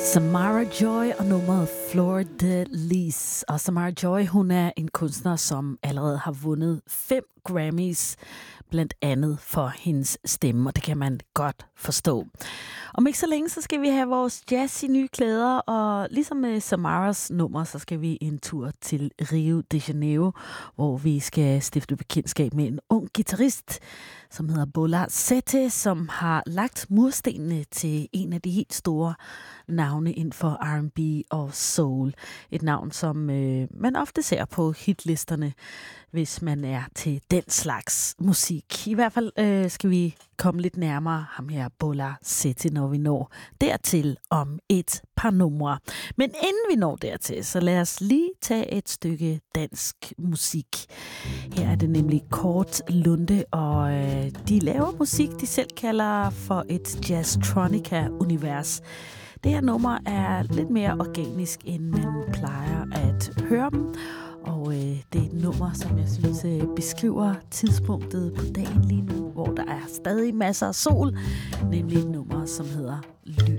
Samara Joy og nummeret Fleur de Lis. Og Samara Joy, hun er en kunstner, som allerede har vundet 5 Grammys, blandt andet for hendes stemme, og det kan man godt forstå. Om ikke så længe, så skal vi have vores jazz i nye klæder, og ligesom med Samaras nummer, så skal vi en tur til Rio de Janeiro, hvor vi skal stifte bekendtskab med en ung guitarist, som hedder Bola Sete, som har lagt murstenene til en af de helt store navne inden for R&B og soul. Et navn, som man ofte ser på hitlisterne, hvis man er til den slags musik. I hvert fald skal vi komme lidt nærmere ham her, Bola Sete, når vi når dertil om et par numre. Men inden vi når dertil, så lad os lige tage et stykke dansk musik. Her er det nemlig Kort Lunde, og de laver musik, de selv kalder for et jazztronica-univers. Det her nummer er lidt mere organisk, end man plejer at høre dem. Og det er et nummer, som jeg synes beskriver tidspunktet på dagen lige nu, hvor der er stadig masser af sol. Nemlig et nummer, som hedder Lys.